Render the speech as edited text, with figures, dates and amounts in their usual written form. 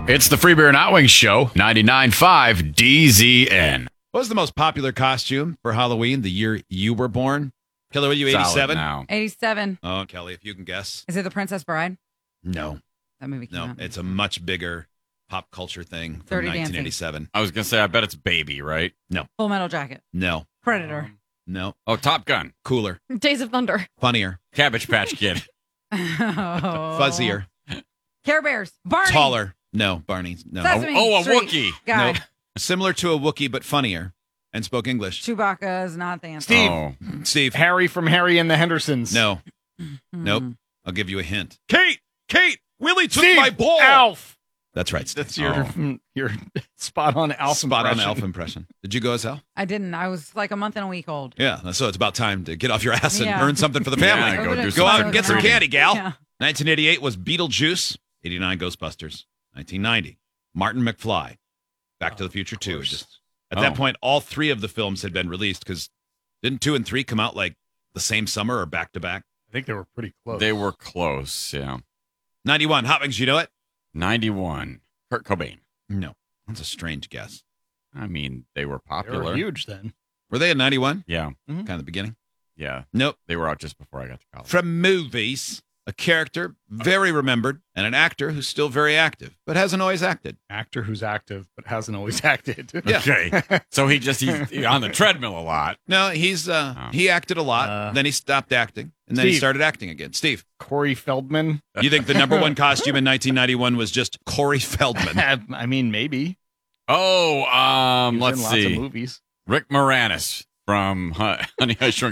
It's the Free Beer and Hot Wings Show, 99.5 DZN. What was the most popular costume for Halloween the year you were born? Kelly, were you Solid 87? now. 87. Oh, Kelly, if you can guess. Is it The Princess Bride? No, That movie came no. out. It's a much bigger pop culture thing from Dirty Dancing. 1987. I was going to say, I bet it's Baby, right? Full Metal Jacket. No, Predator. no. Oh, Top Gun. Cooler, Days of Thunder. funnier, Cabbage Patch Kid. fuzzier, Care Bears. Barney. taller. No, Barney. No. Sesame Oh, a Street Wookiee. Guy. Nope. Similar to a Wookiee, but funnier and spoke English. Chewbacca is not the answer. Steve. Oh. Steve. Harry from Harry and the Hendersons. No. Hmm. Nope. I'll give you a hint. Kate. Willie took Steve. my ball. Alf. That's right, Steve. That's your spot on Alf Spot on impression. Alf impression. Did you go as Alf? I didn't. I was like a month and a week old. Yeah, so it's about time to get off your ass and Yeah. earn something for the family. Yeah, go do Go out and get some trick-or-treating. candy, gal. Yeah. 1988 was Beetlejuice. 89 Ghostbusters. 1990 Martin McFly. Back to the Future 2. Just at that point, all three of the films had been released because didn't 2 and 3 come out like the same summer or back to back? I think they were pretty close. They were close, yeah. 91 Hot Wings, you know it? 91. Kurt Cobain. No, that's a strange guess. I mean, they were They popular. were huge then. Were they in 91? Yeah, Kind of the beginning. yeah. Nope. They were out just before I got to college. From movies, a character very remembered and an actor who's still very active but hasn't always acted. Actor who's active but hasn't always acted. Yeah. Okay. So he's on the treadmill a lot. No, he's he acted a lot. Then he stopped acting, and then he Steve. started acting again. Steve, Corey Feldman. you think the number one costume in 1991 was just Corey Feldman? I mean, maybe. Oh, He was let's in lots of see. movies. Rick Moranis from Honey, I Shrunk